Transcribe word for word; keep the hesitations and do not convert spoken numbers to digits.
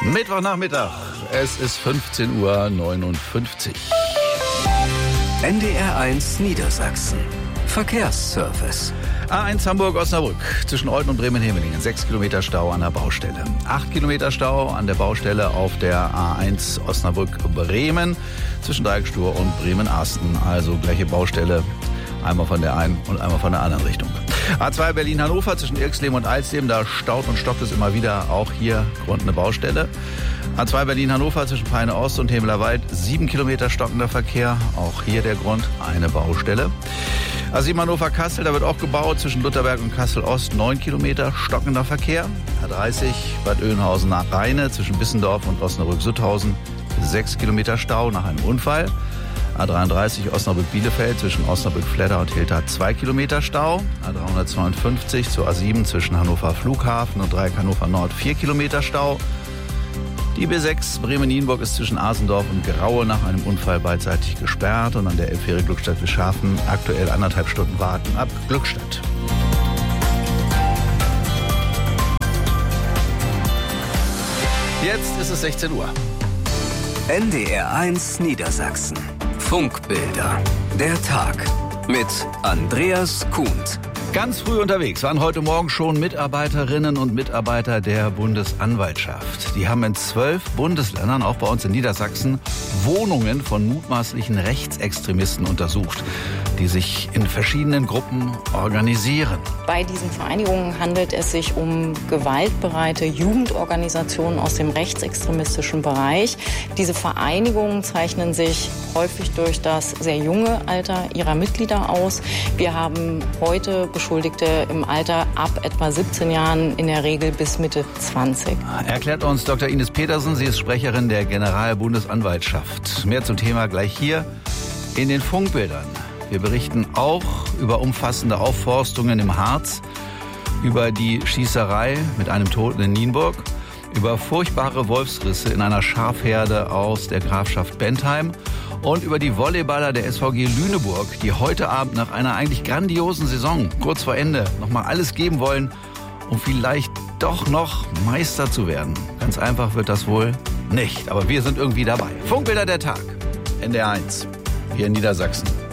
Mittwochnachmittag, es ist fünfzehn Uhr neunundfünfzig. N D R eins Niedersachsen. Verkehrsservice. A eins Hamburg-Osnabrück zwischen Olten und Bremen-Hemelingen. sechs Kilometer Stau an der Baustelle. acht Kilometer Stau an der Baustelle auf der A eins Osnabrück-Bremen zwischen Dreieckstur und Bremen-Asten. Also gleiche Baustelle, einmal von der einen und einmal von der anderen Richtung. A zwei Berlin-Hannover zwischen Irxleben und Alsleben. Da staut und stockt es immer wieder. Auch hier Grund eine Baustelle. A zwei Berlin-Hannover zwischen Peine Ost und Hemelerwald. sieben Kilometer stockender Verkehr. Auch hier der Grund eine Baustelle. A sieben Hannover-Kassel, da wird auch gebaut zwischen Lutherberg und Kassel-Ost. neun Kilometer stockender Verkehr. A dreißig Bad Oeynhausen nach Rheine zwischen Bissendorf und Osnabrück-Sutthausen. sechs Kilometer Stau nach einem Unfall. A dreiunddreißig Osnabrück-Bielefeld zwischen Osnabrück-Fledder und Hilter zwei Kilometer Stau. A dreihundertzweiundfünfzig zur A sieben zwischen Hannover Flughafen und Dreieck Hannover Nord vier Kilometer Stau. Die B sechs Bremen-Nienburg ist zwischen Asendorf und Graue nach einem Unfall beidseitig gesperrt und an der Elbfähre Glückstadt-Wischhafen aktuell anderthalb Stunden warten ab Glückstadt. Jetzt ist es sechzehn Uhr. N D R eins Niedersachsen. Funkbilder. Der Tag mit Andreas Kuhnt. Ganz früh unterwegs waren heute Morgen schon Mitarbeiterinnen und Mitarbeiter der Bundesanwaltschaft. Die haben in zwölf Bundesländern, auch bei uns in Niedersachsen, Wohnungen von mutmaßlichen Rechtsextremisten untersucht, die sich in verschiedenen Gruppen organisieren. Bei diesen Vereinigungen handelt es sich um gewaltbereite Jugendorganisationen aus dem rechtsextremistischen Bereich. Diese Vereinigungen zeichnen sich häufig durch das sehr junge Alter ihrer Mitglieder aus. Wir haben heute Beschuldigte im Alter ab etwa siebzehn Jahren, in der Regel bis Mitte zwanzig. Erklärt uns Doktor Ines Petersen, sie ist Sprecherin der Generalbundesanwaltschaft. Mehr zum Thema gleich hier in den Funkbildern. Wir berichten auch über umfassende Aufforstungen im Harz, über die Schießerei mit einem Toten in Nienburg, über furchtbare Wolfsrisse in einer Schafherde aus der Grafschaft Bentheim und über die Volleyballer der S V G Lüneburg, die heute Abend nach einer eigentlich grandiosen Saison kurz vor Ende nochmal alles geben wollen, um vielleicht doch noch Meister zu werden. Ganz einfach wird das wohl nicht, aber wir sind irgendwie dabei. Funkbilder der Tag, N D R eins, hier in Niedersachsen.